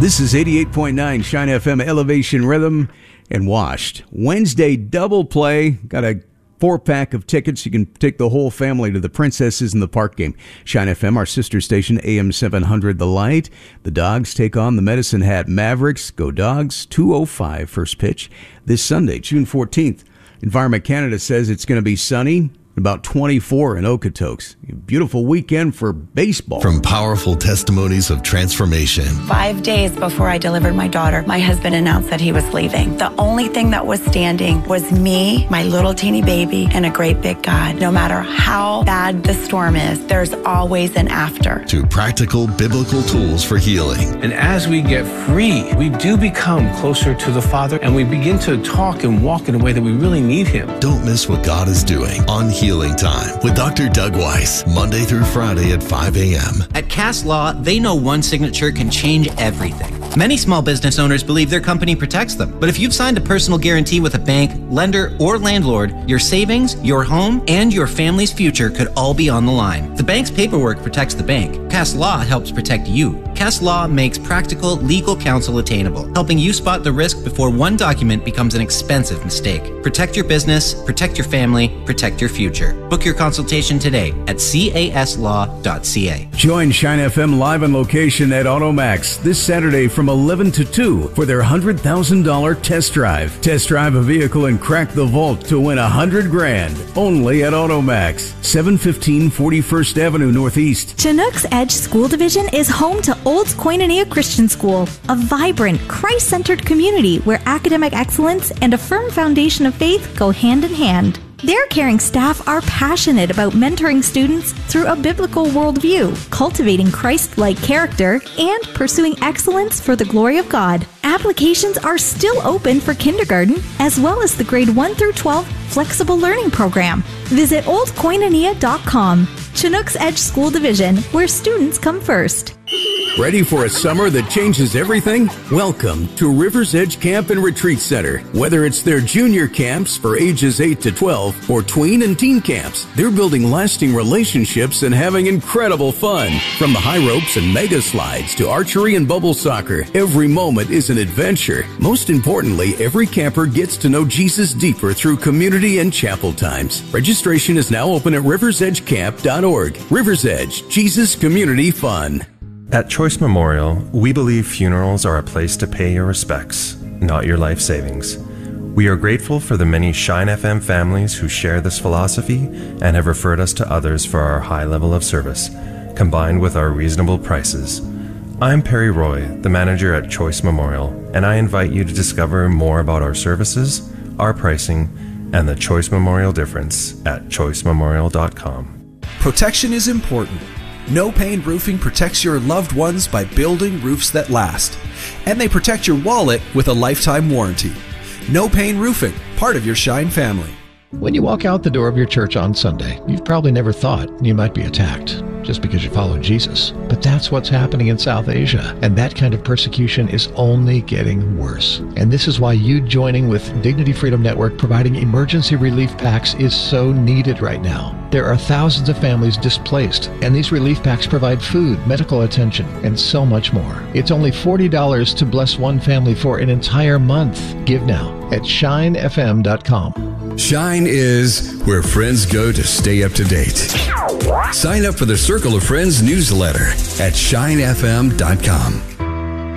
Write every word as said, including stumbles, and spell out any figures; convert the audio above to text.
This is eighty-eight point nine Shine F M Elevation Rhythm and Washed. Wednesday double play. Got a four-pack of tickets. You can take the whole family to the Princesses in the Park game. Shine F M, our sister station, A M seven hundred The Light. The Dogs take on the Medicine Hat Mavericks. Go Dogs, two oh five first pitch this Sunday, June fourteenth. Environment Canada says it's going to be sunny. About twenty-four in Okotoks. Beautiful weekend for baseball. From powerful testimonies of transformation. Five days before I delivered my daughter, my husband announced that he was leaving. The only thing that was standing was me, my little teeny baby, and a great big God. No matter how bad the storm is, there's always an after. To practical biblical tools for healing. And as we get free, we do become closer to the Father, and we begin to talk and walk in a way that we really need Him. Don't miss what God is doing on Healing Time with Doctor Doug Weiss, Monday through Friday at five a.m. At Cass Law, they know one signature can change everything. Many small business owners believe their company protects them. But if you've signed a personal guarantee with a bank, lender, or landlord, your savings, your home, and your family's future could all be on the line. The bank's paperwork protects the bank. Cass Law helps protect you. Cass Law makes practical legal counsel attainable, helping you spot the risk before one document becomes an expensive mistake. Protect your business, protect your family, protect your future. Book your consultation today at c a s law dot c a. Join Shine F M live on location at Automax this Saturday from eleven to two for their one hundred thousand dollars test drive. Test drive a vehicle and crack the vault to win one hundred grand. Only at Automax, seven fifteen forty-first Avenue Northeast. Chinook's Edge School Division is home to Olds Koinonia Christian School, a vibrant, Christ-centered community where academic excellence and a firm foundation of faith go hand in hand. Their caring staff are passionate about mentoring students through a biblical worldview, cultivating Christ-like character, and pursuing excellence for the glory of God. Applications are still open for kindergarten, as well as the grade one through twelve flexible learning program. Visit old koinonia dot com. Chinook's Edge School Division, where students come first. Ready for a summer that changes everything? Welcome to River's Edge Camp and Retreat Center. Whether it's their junior camps for ages eight to twelve or tween and teen camps, they're building lasting relationships and having incredible fun. From the high ropes and mega slides to archery and bubble soccer, every moment is an adventure. Most importantly, every camper gets to know Jesus deeper through community and chapel times. Registration is now open at rivers edge camp dot org. River's Edge, Jesus Community Fun. At Choice Memorial, we believe funerals are a place to pay your respects, not your life savings. We are grateful for the many Shine F M families who share this philosophy and have referred us to others for our high level of service, combined with our reasonable prices. I'm Perry Roy, the manager at Choice Memorial, and I invite you to discover more about our services, our pricing, and the Choice Memorial difference at choice memorial dot com. Protection is important. No Pain Roofing protects your loved ones by building roofs that last. And they protect your wallet with a lifetime warranty. No Pain Roofing, part of your Shine family. When you walk out the door of your church on Sunday, you've probably never thought you might be attacked just because you follow Jesus. But that's what's happening in South Asia, and that kind of persecution is only getting worse. And this is why you joining with Dignity Freedom Network providing emergency relief packs is so needed right now. There are thousands of families displaced, and these relief packs provide food, medical attention, and so much more. It's only forty dollars to bless one family for an entire month. Give now at shine f m dot com. Shine is where friends go to stay up to date. Sign up for the Circle of Friends newsletter at shine f m dot com.